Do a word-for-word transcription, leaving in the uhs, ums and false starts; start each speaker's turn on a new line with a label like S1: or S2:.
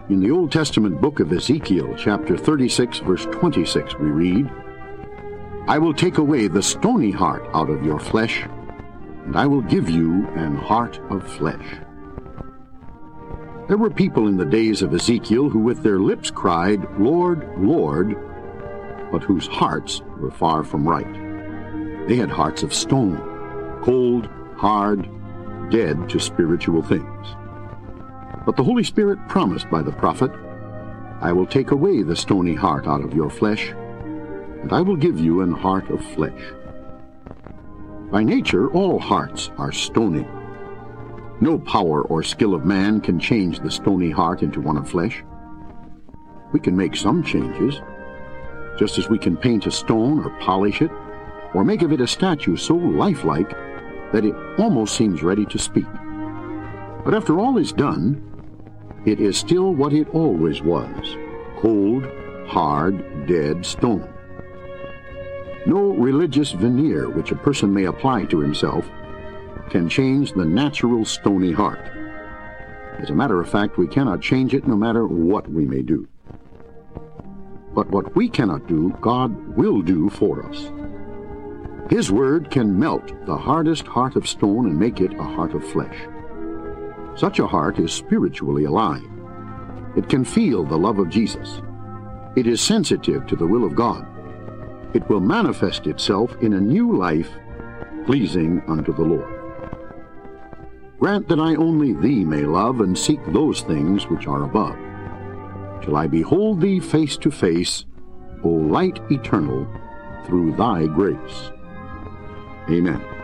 S1: In the Old Testament book of Ezekiel, chapter thirty-six, verse twenty-six, we read, "I will take away the stony heart out of your flesh, and I will give you an heart of flesh." There were people in the days of Ezekiel who with their lips cried, "Lord, Lord," but whose hearts were far from right. They had hearts of stone, cold, hard, dead to spiritual things. But the Holy Spirit promised by the prophet, "I will take away the stony heart out of your flesh, and I will give you an heart of flesh." By nature, all hearts are stony. No power or skill of man can change the stony heart into one of flesh. We can make some changes, just as we can paint a stone or polish it, or make of it a statue so lifelike that it almost seems ready to speak. But after all is done, it is still what it always was, cold, hard, dead stone. No religious veneer which a person may apply to himself can change the natural stony heart. As a matter of fact, we cannot change it no matter what we may do. But what we cannot do, God will do for us. His word can melt the hardest heart of stone and make it a heart of flesh. Such a heart is spiritually alive. It can feel the love of Jesus. It is sensitive to the will of God. It will manifest itself in a new life, pleasing unto the Lord. Grant that I only Thee may love and seek those things which are above, till I behold Thee face to face, O light eternal, through Thy grace. Amen.